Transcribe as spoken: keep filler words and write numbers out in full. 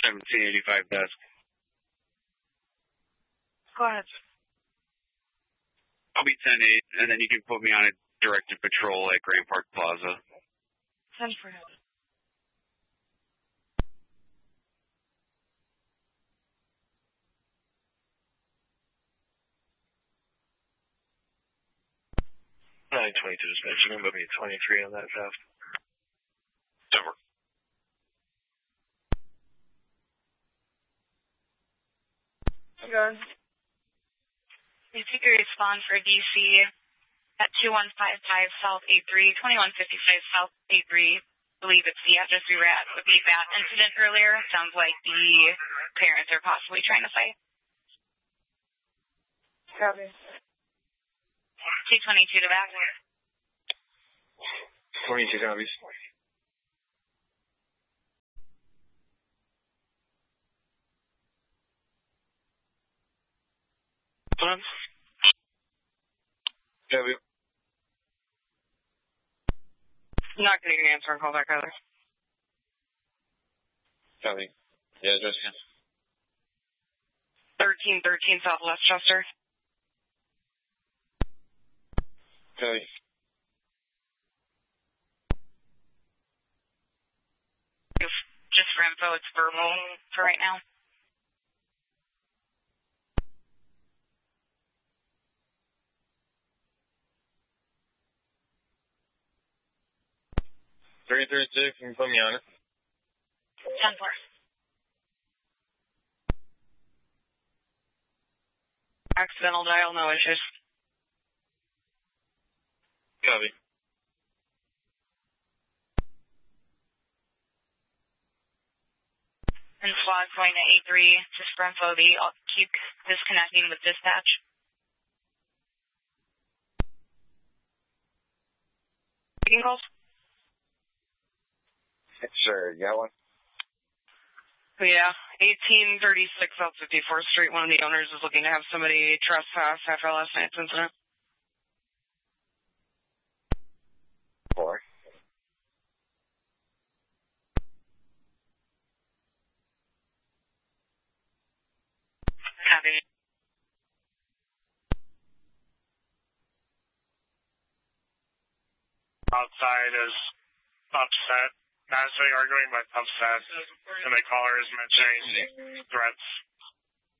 seventeen eighty-five desk. Go ahead. I'll be ten eight, and then you can put me on a directed patrol at Grand Park Plaza. ten for him. nine twenty-two dispatch, you can put me at twenty-three on that theft. Over. Good. You take a response for D C at two one five five South A three, twenty-one fifty-five South A three. I believe it's the address we were at with the bat incident earlier. Sounds like the parents are possibly trying to fight. Copy. T twenty-two to back. twenty-two copies. Fun. Copy. Not getting an answer on call back either. Copy. Yeah, address again. thirteen thirteen South Westchester. Copy. Just for info, it's verbal for right now. three thirty-six, you can put me on it. ten four. Accidental dial, no issues. Copy. And SWAT going to A three, just for info, the, I'll keep disconnecting with dispatch. Taking calls? Sure, you got one? Yeah. eighteen thirty-six South fifty-fourth Street. One of the owners is looking to have somebody trespass after last night's incident. Four. Copy. Outside is upset. Not necessarily arguing, but upset. And the caller is mentioning threats